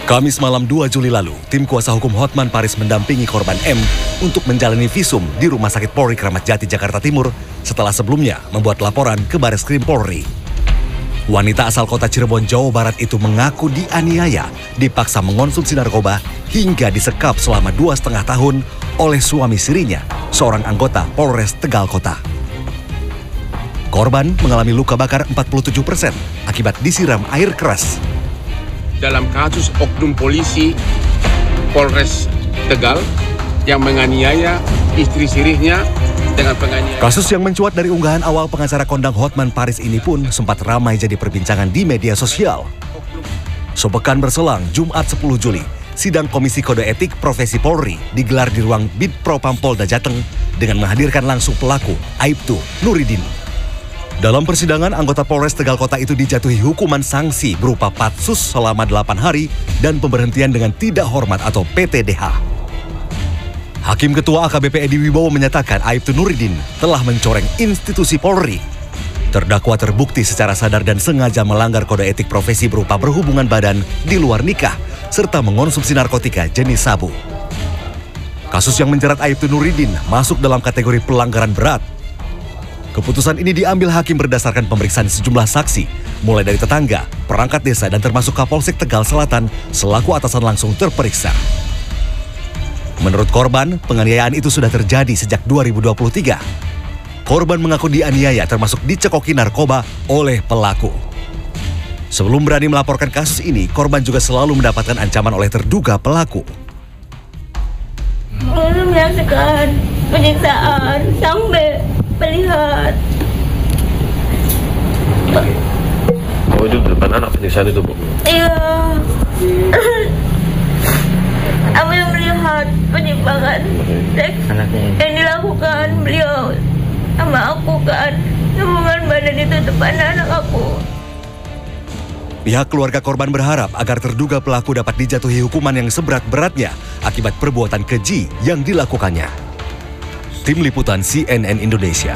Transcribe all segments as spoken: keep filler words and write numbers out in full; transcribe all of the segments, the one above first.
Kamis malam dua Juli lalu, tim kuasa hukum Hotman Paris mendampingi korban M untuk menjalani visum di Rumah Sakit Polri Kramat Jati, Jakarta Timur setelah sebelumnya membuat laporan ke Bareskrim Polri. Wanita asal kota Cirebon, Jawa Barat itu mengaku dianiaya, dipaksa mengonsumsi narkoba hingga disekap selama dua setengah tahun oleh suami sirinya, seorang anggota Polres Tegal Kota. Korban mengalami luka bakar empat puluh tujuh persen akibat disiram air keras. Dalam kasus oknum polisi Polres Tegal yang menganiaya istri sirihnya dengan penganiayaan. Kasus yang mencuat dari unggahan awal pengacara kondang Hotman Paris ini pun sempat ramai jadi perbincangan di media sosial. Sepekan berselang, Jumat sepuluh Juli, sidang Komisi Kode Etik Profesi Polri digelar di ruang Bid Propam Polda Jateng dengan menghadirkan langsung pelaku, Aibtu Nuridin. Dalam persidangan, anggota Polres Tegal Kota itu dijatuhi hukuman sanksi berupa patsus selama delapan hari dan pemberhentian dengan tidak hormat atau P T D H. Hakim Ketua A K B P Edi Wibowo menyatakan Aibtu Nuridin telah mencoreng institusi Polri. Terdakwa terbukti secara sadar dan sengaja melanggar kode etik profesi berupa berhubungan badan di luar nikah serta mengonsumsi narkotika jenis sabu. Kasus yang menjerat Aibtu Nuridin masuk dalam kategori pelanggaran berat. Keputusan ini diambil hakim berdasarkan pemeriksaan sejumlah saksi, mulai dari tetangga, perangkat desa, dan termasuk Kapolsek Tegal Selatan selaku atasan langsung terperiksa. Menurut korban, penganiayaan itu sudah terjadi sejak dua ribu dua puluh tiga. Korban mengaku dianiaya termasuk dicekoki narkoba oleh pelaku. Sebelum berani melaporkan kasus ini, korban juga selalu mendapatkan ancaman oleh terduga pelaku. Menyaksikan penyiksaan sampai melihat. Oh, itu depan anak penyiksaan itu, Bu? Iya. Ambil melihat penyimpangan seks yang dilakukan beliau sama aku kan. Hubungan badan itu depan anak aku. Pihak keluarga korban berharap agar terduga pelaku dapat dijatuhi hukuman yang seberat-beratnya akibat perbuatan keji yang dilakukannya. Tim Liputan C N N Indonesia.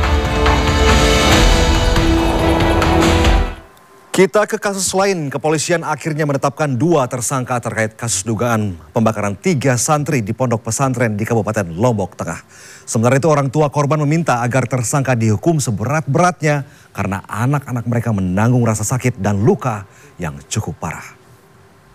Kita ke kasus lain. Kepolisian akhirnya menetapkan dua tersangka terkait kasus dugaan pembakaran tiga santri di pondok pesantren di Kabupaten Lombok Tengah. Sementara itu orang tua korban meminta agar tersangka dihukum seberat-beratnya karena anak-anak mereka menanggung rasa sakit dan luka yang cukup parah.